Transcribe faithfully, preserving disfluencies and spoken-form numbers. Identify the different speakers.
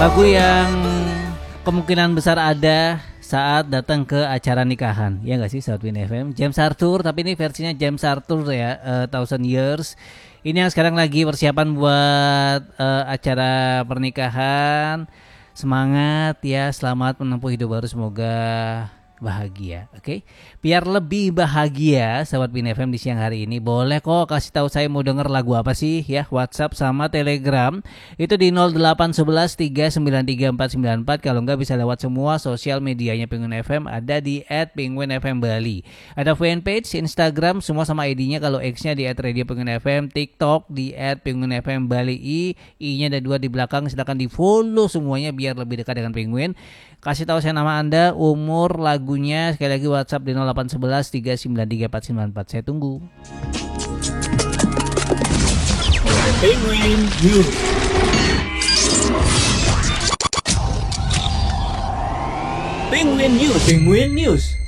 Speaker 1: Lagu yang kemungkinan besar ada saat datang ke acara nikahan, ya nggak sih Sahabat Win F M? James Arthur, tapi ini versinya James Arthur ya, uh, Thousand Years. Ini yang sekarang lagi persiapan buat uh, acara pernikahan. Semangat ya, selamat menempuh hidup baru, semoga bahagia, oke? Okay? Biar lebih bahagia, Sahabat Win F M di siang hari ini, boleh kok kasih tahu saya mau denger lagu apa sih ya? WhatsApp sama Telegram itu di nol delapan satu satu tiga sembilan tiga empat sembilan empat. Kalau enggak bisa lewat semua sosial medianya Penguin F M, ada di et penguin f m bali. Ada fanpage Instagram semua sama I D-nya, kalau X-nya di et radio penguin f m, TikTok di et penguin f m bali i, I-nya ada dua di belakang, silakan di follow semuanya biar lebih dekat dengan Penguin. Kasih tahu saya nama Anda, umur, lagunya, sekali lagi WhatsApp di nol delapan satu satu tiga sembilan tiga empat sembilan empat. Saya tunggu.
Speaker 2: Penguin News. Penguin News. Penguin News.